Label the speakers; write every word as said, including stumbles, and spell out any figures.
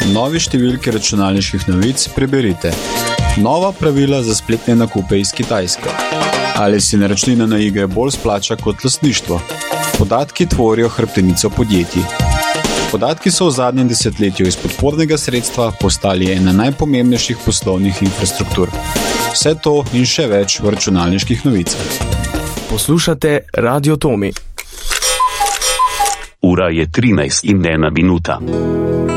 Speaker 1: novi številki računalniških novic preberite. Nova pravila za spletne nakupe iz Kitajske. Ali si naročnina na igre bolj splača kot lastništvo? Podatki tvorijo hrbtenico podjetij. Podatki so v zadnjem desetletju iz podpornega sredstva postali ena najpomembnejših poslovnih infrastruktur. Vse to in še več v računalniških novicah.
Speaker 2: Poslušate Radio Tomi.
Speaker 3: Ura je trinajst in ena minuta.